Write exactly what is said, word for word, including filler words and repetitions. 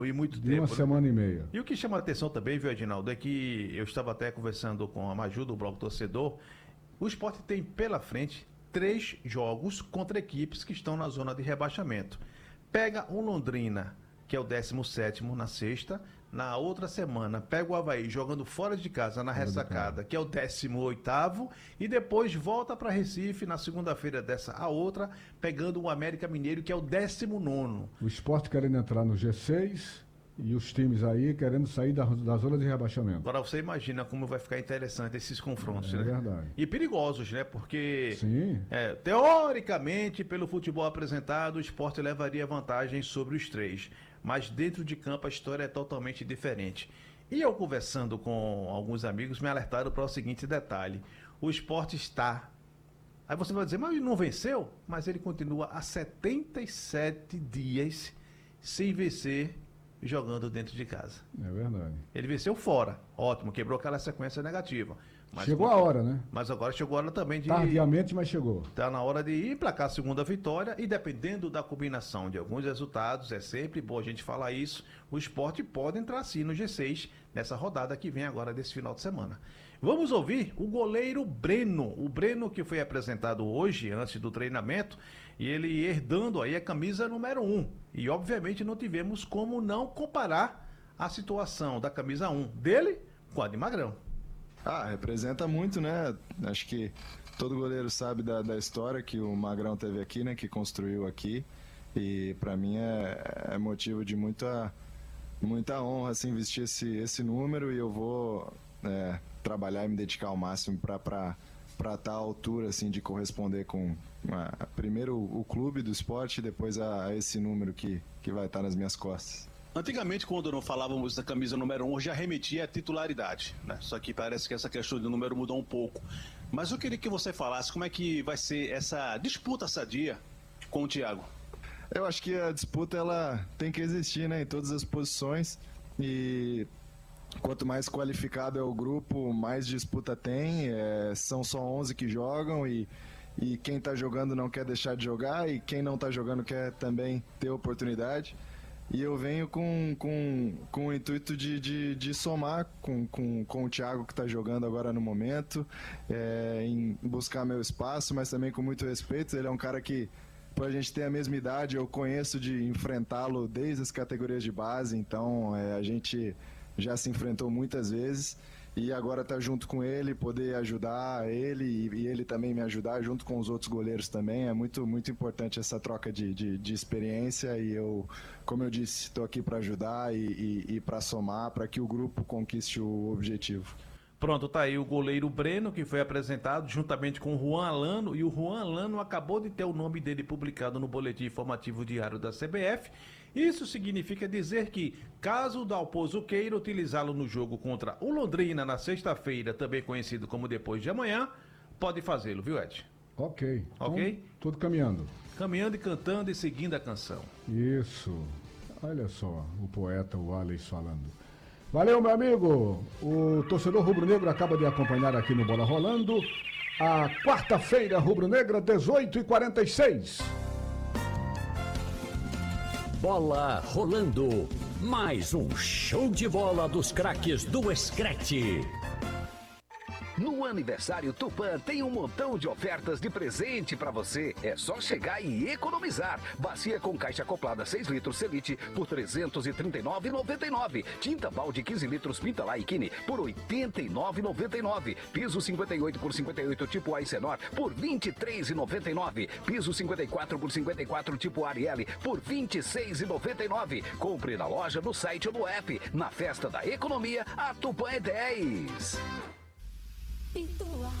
E muito de tempo, uma né? semana e meia. E o que chama a atenção também, viu, Edinaldo, é que eu estava até conversando com a Maju do Bloco Torcedor. O Sport tem pela frente três jogos contra equipes que estão na zona de rebaixamento. Pega o Londrina, que é o décimo sétimo na sexta. Na outra semana, pega o Avaí jogando fora de casa na ressacada, que é o décimo oitavo. E depois volta para Recife na segunda-feira dessa a outra, pegando o América Mineiro, que é o décimo nono. O Sport querendo entrar no G seis e os times aí querendo sair da, da zona de rebaixamento. Agora você imagina como vai ficar interessante esses confrontos, É né? verdade. E perigosos, né? Porque, Sim. é, teoricamente, pelo futebol apresentado, o Sport levaria vantagem sobre os três. Mas dentro de campo a história é totalmente diferente. E eu conversando com alguns amigos me alertaram para o seguinte detalhe: o Sport está... Aí você vai dizer, mas ele não venceu? Mas ele continua há setenta e sete dias sem vencer jogando dentro de casa. É verdade. Ele venceu fora, ótimo, quebrou aquela sequência negativa. Mas chegou a hora, né? Mas agora chegou a hora também de... Tardiamente, mas chegou. Está na hora de ir emplacar a segunda vitória e dependendo da combinação de alguns resultados, é sempre bom a gente falar isso, o Sport pode entrar sim no G seis nessa rodada que vem agora desse final de semana. Vamos ouvir o goleiro Breno, o Breno que foi apresentado hoje, antes do treinamento, e ele herdando aí a camisa número um. E obviamente não tivemos como não comparar a situação da camisa um dele com a de Magrão. Ah, representa muito, né? Acho que todo goleiro sabe da, da história que o Magrão teve aqui, né? Que construiu aqui. E para mim é, é motivo de muita, muita honra assim, vestir esse, esse número e eu vou é, trabalhar e me dedicar ao máximo para para estar à altura assim, de corresponder com a, primeiro o clube do esporte e depois a, a esse número que, que vai estar nas minhas costas. Antigamente, quando não falávamos da camisa número um, já remetia à titularidade, né? Só que parece que essa questão do número mudou um pouco. Mas eu queria que você falasse como é que vai ser essa disputa sadia com o Thiago. Eu acho que a disputa ela tem que existir, né, em todas as posições e quanto mais qualificado é o grupo, mais disputa tem. É, são só onze que jogam e, e quem está jogando não quer deixar de jogar e quem não está jogando quer também ter oportunidade. E eu venho com, com, com o intuito de, de, de somar com, com, com o Thiago que está jogando agora no momento, é, em buscar meu espaço, mas também com muito respeito. Ele é um cara que, por a gente ter a mesma idade, eu conheço de enfrentá-lo desde as categorias de base, então é, a gente já se enfrentou muitas vezes. E agora tá junto com ele, poder ajudar ele e, e ele também me ajudar, junto com os outros goleiros também. É muito, muito importante essa troca de, de, de experiência e eu, como eu disse, estou aqui para ajudar e, e, e para somar, para que o grupo conquiste o objetivo. Pronto, tá aí o goleiro Breno, que foi apresentado juntamente com o Juan Alano, e o Juan Alano acabou de ter o nome dele publicado no Boletim Informativo Diário da C B F. Isso significa dizer que, caso o Dalpozo queira utilizá-lo no jogo contra o Londrina na sexta-feira, também conhecido como depois de amanhã, pode fazê-lo, viu, Ed? Ok. Ok? Então, tudo caminhando. Caminhando e cantando e seguindo a canção. Isso. Olha só o poeta Wallace falando. Valeu, meu amigo. O torcedor rubro-negro acaba de acompanhar aqui no Bola Rolando a quarta-feira rubro-negra, dezoito e quarenta e seis. Bola rolando. Mais um show de bola dos craques do Screte. No aniversário Tupã tem um montão de ofertas de presente pra você. É só chegar e economizar. Bacia com caixa acoplada seis litros Celite por trezentos e trinta e nove reais e noventa e nove centavos. Tinta balde quinze litros Pinta Lá e Kine por oitenta e nove reais e noventa e nove centavos. Piso cinquenta e oito por cinquenta e oito tipo Aicenor por vinte e três reais e noventa e nove centavos. Piso cinquenta e quatro por cinquenta e quatro tipo Arielle por vinte e seis reais e noventa e nove centavos. Compre na loja, no site ou no app. Na festa da economia, a Tupã é dez. Pintua